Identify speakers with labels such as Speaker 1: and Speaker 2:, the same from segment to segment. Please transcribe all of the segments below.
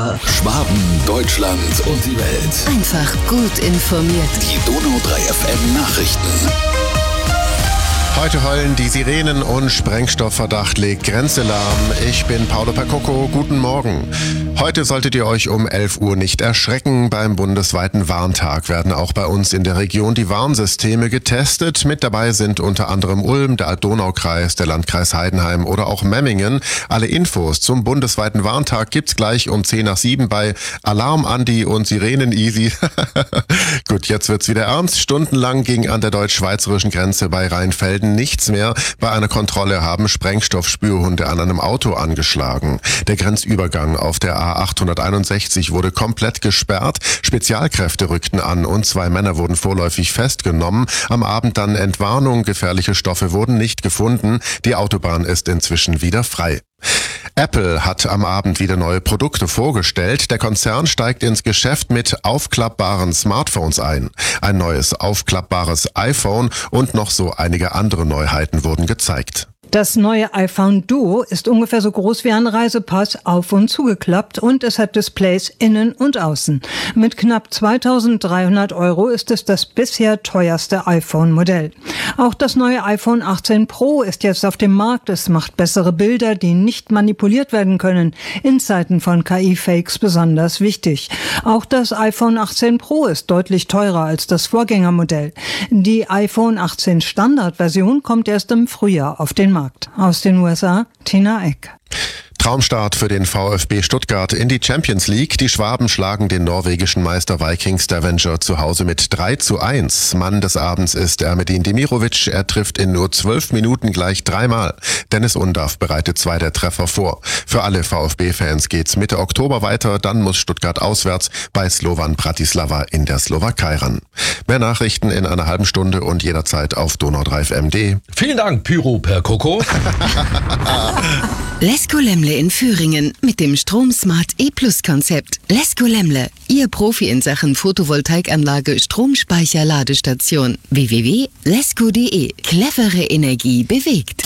Speaker 1: Woche.
Speaker 2: Schwaben, Deutschland und die Welt.
Speaker 1: Einfach gut informiert.
Speaker 2: Die Donau 3 FM Nachrichten.
Speaker 3: Heute heulen die Sirenen und Sprengstoffverdacht legt Grenze lahm. Ich bin Paolo Percoco, guten Morgen. Heute solltet ihr euch um 11 Uhr nicht erschrecken. Beim bundesweiten Warntag werden auch bei uns in der Region die Warnsysteme getestet. Mit dabei sind unter anderem Ulm, der Alt-Donau-Kreis, der Landkreis Heidenheim oder auch Memmingen. Alle Infos zum bundesweiten Warntag gibt's gleich um 10 nach 7 bei Alarm Andi und Sirenen Easy. Gut, jetzt wird's wieder ernst. Stundenlang ging an der deutsch-schweizerischen Grenze bei Rheinfelden nichts mehr. Bei einer Kontrolle haben Sprengstoffspürhunde an einem Auto angeschlagen. Der Grenzübergang auf der A861 wurde komplett gesperrt. Spezialkräfte rückten an und 2 Männer wurden vorläufig festgenommen. Am Abend dann Entwarnung, gefährliche Stoffe wurden nicht gefunden. Die Autobahn ist inzwischen wieder frei. Apple hat am Abend wieder neue Produkte vorgestellt. Der Konzern steigt ins Geschäft mit aufklappbaren Smartphones ein. Ein neues aufklappbares iPhone und noch so einige andere Neuheiten wurden gezeigt.
Speaker 4: Das neue iPhone Duo ist ungefähr so groß wie ein Reisepass, auf- und zugeklappt, und es hat Displays innen und außen. Mit knapp 2.300 € ist es das bisher teuerste iPhone-Modell. Auch das neue iPhone 18 Pro ist jetzt auf dem Markt. Es macht bessere Bilder, die nicht manipuliert werden können. In Zeiten von KI-Fakes besonders wichtig. Auch das iPhone 18 Pro ist deutlich teurer als das Vorgängermodell. Die iPhone 18 Standardversion kommt erst im Frühjahr auf den Markt. Aus den USA, Tina Eck.
Speaker 3: Traumstart für den VfB Stuttgart in die Champions League. Die Schwaben schlagen den norwegischen Meister Viking Stavanger zu Hause mit 3:1. Mann des Abends ist Ermedin Demirovic. Er trifft in nur 12 Minuten gleich 3-mal. Dennis Undaff bereitet 2 der Treffer vor. Für alle VfB-Fans geht's Mitte Oktober weiter. Dann muss Stuttgart auswärts bei Slovan Bratislava in der Slowakei ran. Mehr Nachrichten in einer halben Stunde und jederzeit auf donau3fm.de.
Speaker 5: Vielen Dank, Pyro Percoco.
Speaker 1: Lesko Lemle in Führingen mit dem StromSmart E-Plus-Konzept. Lesko Lemle, Ihr Profi in Sachen Photovoltaikanlage, Stromspeicher, Ladestation. www.lesko.de. Clevere Energie bewegt.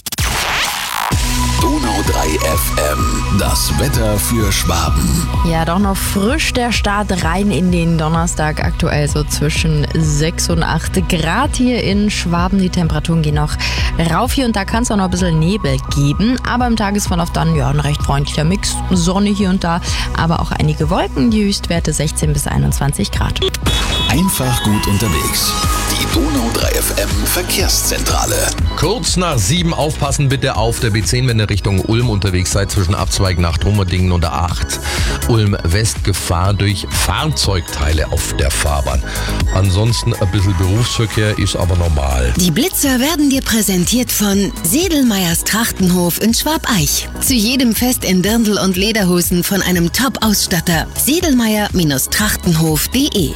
Speaker 2: Donau 3 FM. Das Wetter für Schwaben.
Speaker 6: Ja, doch noch frisch der Start rein in den Donnerstag. Aktuell so zwischen 6 und 8 Grad hier in Schwaben. Die Temperaturen gehen noch rauf. Hier und da kann es auch noch ein bisschen Nebel geben. Aber im Tagesverlauf dann ja ein recht freundlicher Mix. Sonne hier und da, aber auch einige Wolken. Die Höchstwerte 16 bis 21 Grad.
Speaker 2: Einfach gut unterwegs. Die Donau 3 FM Verkehrszentrale.
Speaker 5: Kurz nach 7 aufpassen bitte auf der B10, wenn ihr Richtung Ulm unterwegs seid, zwischen Abzweigen nach Tromerdingen und der A8. Ulm West, Gefahr durch Fahrzeugteile auf der Fahrbahn. Ansonsten ein bisschen Berufsverkehr ist aber normal.
Speaker 1: Die Blitzer werden dir präsentiert von Sedelmeyers Trachtenhof in Schwabeich. Zu jedem Fest in Dirndl und Lederhosen von einem Top-Ausstatter. Sedelmeyer-Trachtenhof.de.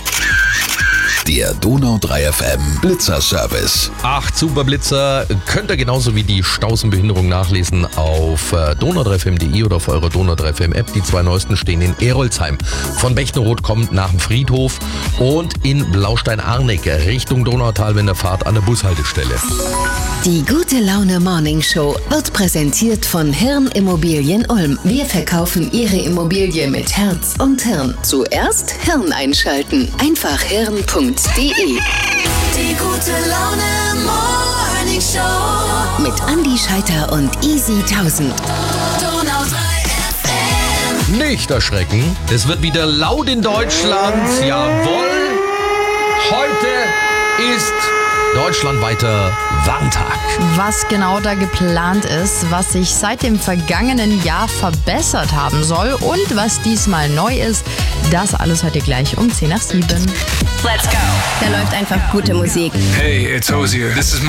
Speaker 2: Der Donau 3 FM Blitzerservice.
Speaker 5: 8 Superblitzer könnt ihr genauso wie die Stausenbehinderung nachlesen auf donau3fm.de oder auf eurer Donau 3 FM App. Die 2 neuesten stehen in Erolsheim. Von Bechtenroth kommt nach dem Friedhof und in Blaustein-Arneck Richtung Donautal, wenn der Fahrt an der Bushaltestelle.
Speaker 1: Die Gute Laune Morning Show wird präsentiert von Hirn Immobilien Ulm. Wir verkaufen Ihre Immobilie mit Herz und Hirn. Zuerst Hirn einschalten. Einfach hirn.de.
Speaker 7: Die Gute Laune Morning Show
Speaker 1: mit Andi Scheiter und Easy 1000.
Speaker 7: Donau 3 FM.
Speaker 5: Nicht erschrecken, es wird wieder laut in Deutschland. Jawohl, heute ist deutschlandweiter Warntag.
Speaker 6: Was genau da geplant ist, was sich seit dem vergangenen Jahr verbessert haben soll und was diesmal neu ist, das alles hört ihr gleich um 10 nach 7.
Speaker 7: Let's go.
Speaker 8: Da läuft einfach gute Musik.
Speaker 9: Hey, it's Hozier. This is